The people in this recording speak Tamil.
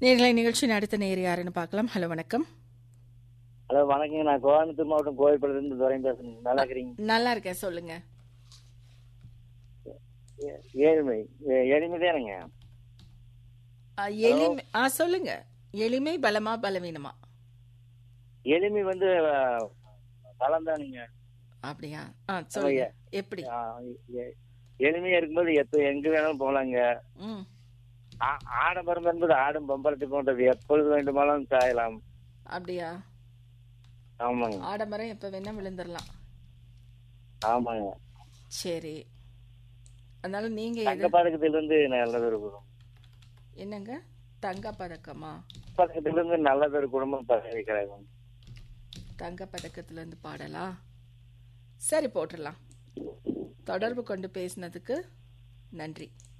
நேர்களை நிகழ்ச்சியின் அடுத்த நேர் யாருன்னு பார்க்கலாம். ஹலோ, வணக்கம். ஹலோ வணக்கங்க. நான் கோயம்புத்தூர் மாவட்டம் கோவில்பட்டிலிருந்து துரை பேசுறேன். நல்லா இருக்கிறீங்க? நல்லா இருக்கேன், சொல்லுங்க. ஏழ்மை எளிமை தானுங்க. எளிமை சொல்லுங்க. எளிமை பலமா பலவீனமா? எளிமை வந்து பலம் தானுங்க. அப்படியா? சொல்லுங்க, எப்படி? எளிமையா இருக்கும்போது எங்க வேணாலும் போகலாங்க. ஆடம்பரம் என்பது ஆடும் பம்பரத்தை போன்றது, எப்பொழுது வேண்டுமானாலும் சாயலாம். அப்படியா? ஆமாங்க. ஆடம்பரம் எப்ப வேணா விழுந்துடலாம். ஆமாங்க. சரி, அதனால நீங்க தங்க பதக்கத்திலிருந்து நல்லதொரு குடும்பம். என்னங்க? தங்க பதக்கமா? பதக்கத்திலிருந்து நல்லதொரு குடும்பம் பதவிக்கிறாங்க. தங்க பதக்கத்துல இருந்து பாடலா? சரி, போட்டுடலாம். தொடர்பு கொண்டு பேசினதுக்கு நன்றி.